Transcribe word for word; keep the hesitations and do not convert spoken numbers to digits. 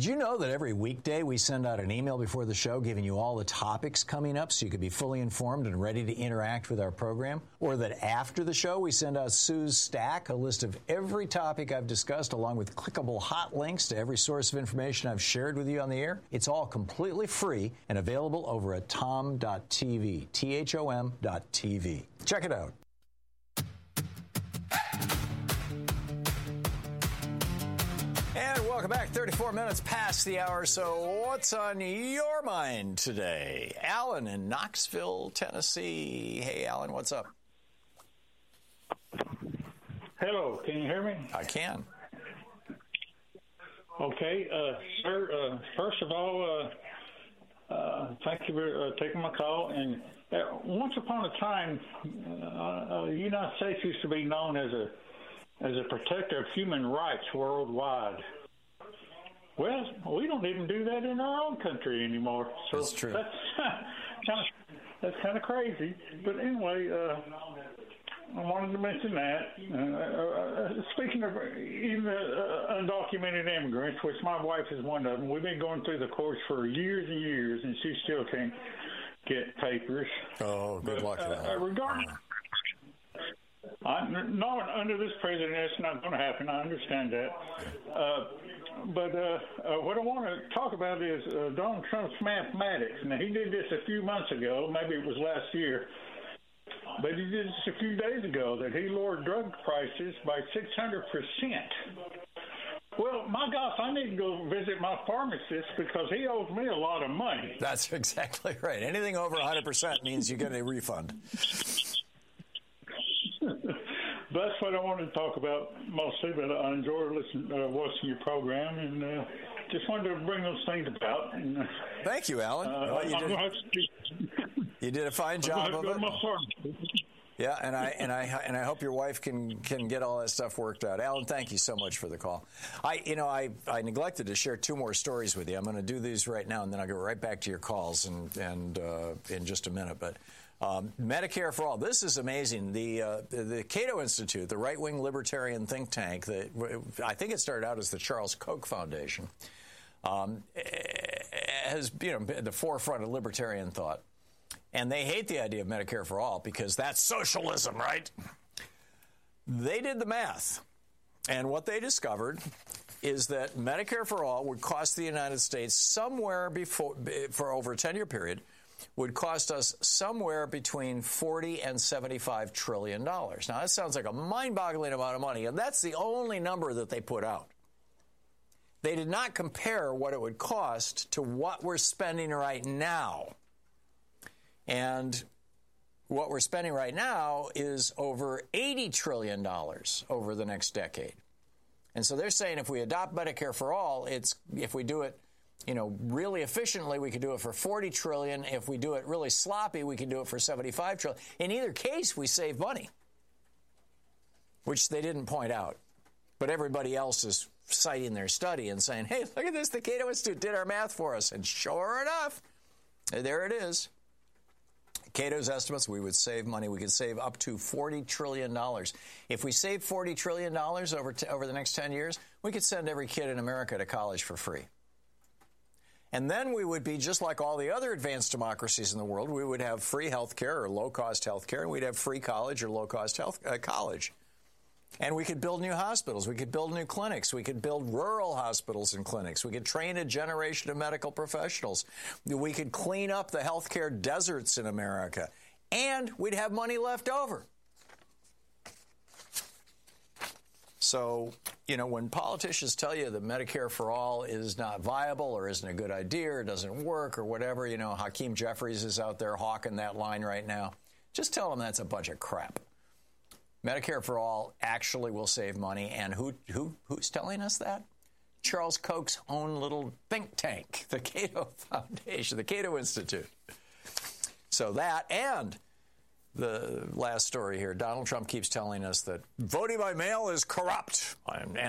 Did you know that every weekday we send out an email before the show giving you all the topics coming up so you could be fully informed and ready to interact with our program? Or that after the show we send out Sue's Stack, a list of every topic I've discussed along with clickable hot links to every source of information I've shared with you on the air? It's all completely free and available over at tom dot t v, T H O M dot T V. Check it out. And welcome back. thirty-four minutes past the hour. So what's on your mind today? Alan in Knoxville, Tennessee. Hey, Alan, what's up? Hello. Can you hear me? I can. Okay. Uh, sir, uh, first of all, uh, uh, thank you for uh, taking my call. And uh, once upon a time, uh, the United States used to be known as a as a protector of human rights worldwide. Well, we don't even do that in our own country anymore. So that's true. That's kind of that's kind of crazy. But anyway, uh, I wanted to mention that. Uh, uh, speaking of even uh, undocumented immigrants, which my wife is one of them, we've been going through the courts for years and years, and she still can't get papers. Oh, good but, luck to uh, that. Regarding I, no, under this president, that's not going to happen. I understand that. Uh, but uh, uh, what I want to talk about is uh, Donald Trump's mathematics. Now, he did this a few months ago. Maybe it was last year. But he did this a few days ago, that he lowered drug prices by six hundred percent. Well, my gosh, I need to go visit my pharmacist because he owes me a lot of money. That's exactly right. Anything over one hundred percent means you get a refund. That's what I wanted to talk about mostly, but I enjoy listening, uh, watching your program, and uh, just wanted to bring those things about. And, uh, Thank you, Alan. Uh, well, you, did, to, you did a fine job of it. Yeah, and I and I and I hope your wife can can get all that stuff worked out. Alan, thank you so much for the call. I you know I I neglected to share two more stories with you. I'm going to do these right now, and then I'll go right back to your calls and and uh, in just a minute, but. Um, Medicare for All. This is amazing. The, uh, the the Cato Institute, the right-wing libertarian think tank, that I think it started out as the Charles Koch Foundation, um, has you know been at the forefront of libertarian thought, and they hate the idea of Medicare for All because that's socialism, right? They did the math, and what they discovered is that Medicare for All would cost the United States somewhere before for over a ten-year period. Would cost us somewhere between forty and seventy-five trillion dollars. Now, that sounds like a mind-boggling amount of money, and that's the only number that they put out. They did not compare what it would cost to what we're spending right now. And what we're spending right now is over eighty trillion dollars over the next decade. And so they're saying if we adopt Medicare for All, it's if we do it You know, really efficiently, we could do it for forty trillion dollars. If we do it really sloppy, we can do it for seventy-five trillion dollars. In either case, we save money, which they didn't point out. But everybody else is citing their study and saying, hey, look at this. The Cato Institute did our math for us. And sure enough, there it is. Cato's estimates, we would save money. We could save up to forty trillion dollars. If we save forty trillion dollars over, t- over the next ten years, we could send every kid in America to college for free. And then we would be just like all the other advanced democracies in the world. We would have free health care or low-cost health care, and we'd have free college or low-cost health uh, college. And we could build new hospitals. We could build new clinics. We could build rural hospitals and clinics. We could train a generation of medical professionals. We could clean up the healthcare deserts in America. And we'd have money left over. So, you know, when politicians tell you that Medicare for All is not viable or isn't a good idea or doesn't work or whatever, you know, Hakeem Jeffries is out there hawking that line right now, just tell them that's a bunch of crap. Medicare for All actually will save money. And who who who's telling us that? Charles Koch's own little think tank, the Cato Foundation, the Cato Institute. So that and the last story here, Donald Trump keeps telling us that voting by mail is corrupt. And